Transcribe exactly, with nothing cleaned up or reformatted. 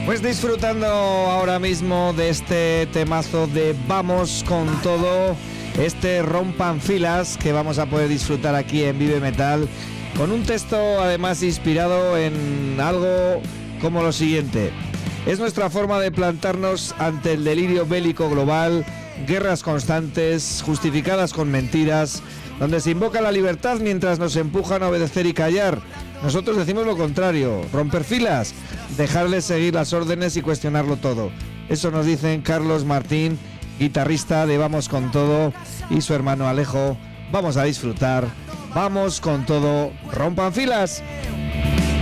Pues disfrutando ahora mismo de este temazo de Vamos con Todo, este Rompan Filas que vamos a poder disfrutar aquí en Vive Metal, con un texto además inspirado en algo como lo siguiente: es nuestra forma de plantarnos ante el delirio bélico global, guerras constantes, justificadas con mentiras, donde se invoca la libertad mientras nos empujan a obedecer y callar. Nosotros decimos lo contrario: romper filas, dejarles seguir las órdenes y cuestionarlo todo. Eso nos dicen Carlos Martín, guitarrista de Vamos con Todo, y su hermano Alejo. Vamos a disfrutar. Vamos con todo. ¡Rompan filas!